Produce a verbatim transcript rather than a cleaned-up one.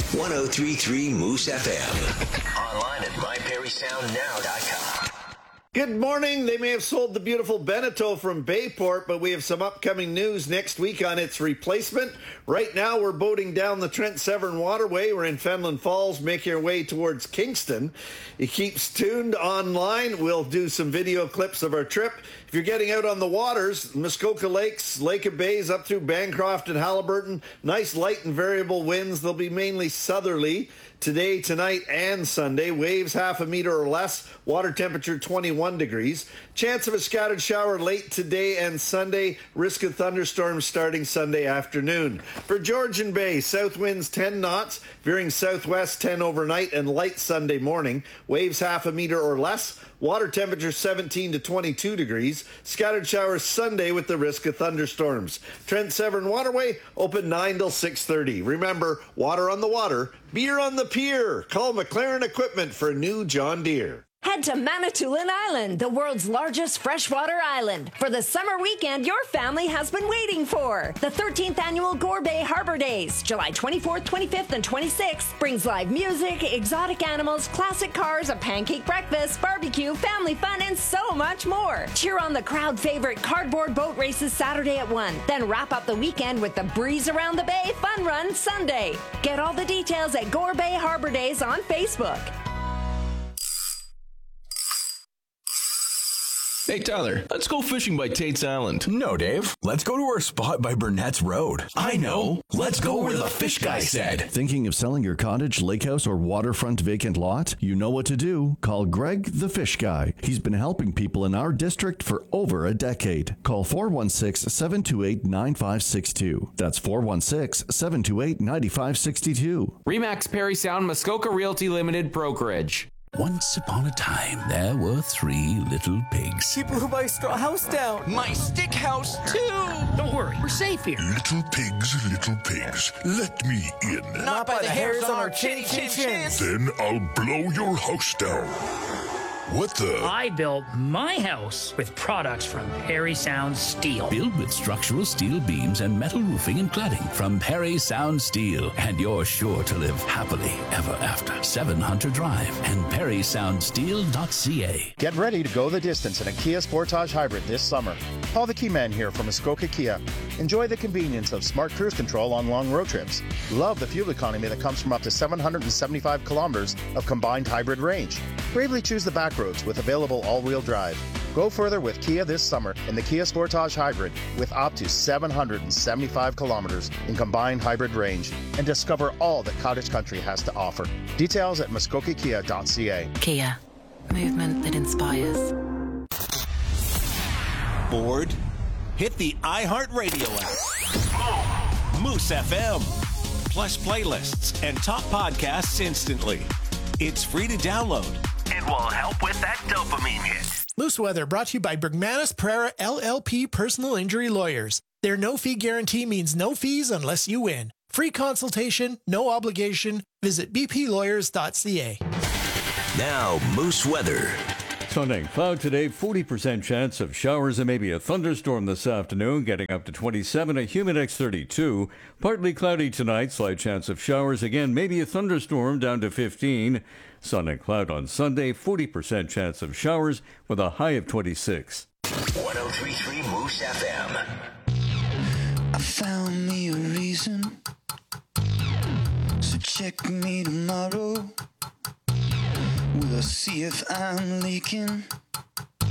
one oh three point three Moose F M. Online at my perry sound now dot com. Good morning. They may have sold the beautiful Beneteau from Bayport, but we have some upcoming news next week on its replacement. Right now, we're boating down the Trent Severn Waterway. We're in Fenelon Falls, making our way towards Kingston. It keeps tuned online. We'll do some video clips of our trip. If you're getting out on the waters, Muskoka Lakes, Lake of Bays, up through Bancroft and Haliburton, nice light and variable winds. They'll be mainly southerly today, tonight, and Sunday. Waves half a meter or less. Water temperature twenty-one degrees. Chance of a scattered shower late today and Sunday. Risk of thunderstorms starting Sunday afternoon. For Georgian Bay, south winds ten knots, veering southwest ten overnight and light Sunday morning. Waves half a meter or less. Water temperature seventeen to twenty-two degrees. Scattered showers Sunday with the risk of thunderstorms. Trent Severn Waterway open nine till six thirty. Remember, water on the water, beer on the pier. Call McLaren Equipment for new John Deere. Head to Manitoulin Island, the world's largest freshwater island, for the summer weekend your family has been waiting for. The thirteenth annual Gore Bay Harbor Days, July twenty-fourth, twenty-fifth, and twenty-sixth, brings live music, exotic animals, classic cars, a pancake breakfast, barbecue, family fun, and so much more. Cheer on the crowd favorite cardboard boat races Saturday at one. Then wrap up the weekend with the Breeze Around the Bay Fun Run Sunday. Get all the details at Gore Bay Harbor Days on Facebook. Hey, Tyler, let's go fishing by Tate's Island. No, Dave. Let's go to our spot by Burnett's Road. I know. Let's go where the fish guy said. Thinking of selling your cottage, lake house, or waterfront vacant lot? You know what to do. Call Greg the Fish Guy. He's been helping people in our district for over a decade. Call four one six, seven two eight, nine five six two. That's four one six, seven two eight, nine five six two. Remax Perry Sound Muskoka Realty Limited Brokerage. Once upon a time, there were three little pigs. He blew my straw house down. My stick house, too. Don't worry, we're safe here. Little pigs, little pigs, let me in. Not, Not by, by the hairs on our chin, chin, chins. Then I'll blow your house down. What the? I built my house with products from Perry Sound Steel. Built with structural steel beams and metal roofing and cladding from Perry Sound Steel. And you're sure to live happily ever after. seven Hunter Drive and perry sound steel dot c a. Get ready to go the distance in a Kia Sportage Hybrid this summer. Paul the Key Man here from Muskoka Kia. Enjoy the convenience of smart cruise control on long road trips. Love the fuel economy that comes from up to seven hundred seventy-five kilometers of combined hybrid range. Bravely choose the back roads with available all-wheel drive. Go further with Kia this summer in the Kia Sportage Hybrid with up to seven hundred seventy-five kilometers in combined hybrid range and discover all that Cottage Country has to offer. Details at muskoka kia dot c a. Kia. Movement that inspires. Bored? Hit the iHeartRadio app. Moose F M. Plus playlists and top podcasts instantly. It's free to download. It will help with that dopamine hit. Moose Weather brought to you by Bergmanis Pereira L L P Personal Injury Lawyers. Their no-fee guarantee means no fees unless you win. Free consultation, no obligation. Visit b p lawyers dot c a. Now, Moose Weather. Sunday, cloud today, forty percent chance of showers and maybe a thunderstorm this afternoon, getting up to twenty-seven, a humid X thirty-two. Partly cloudy tonight, slight chance of showers, again, maybe a thunderstorm down to fifteen. Sun and cloud on Sunday, forty percent chance of showers with a high of twenty-six. one oh three point three Moose F M. I found me a reason, so check me tomorrow. We'll see if I'm leaking.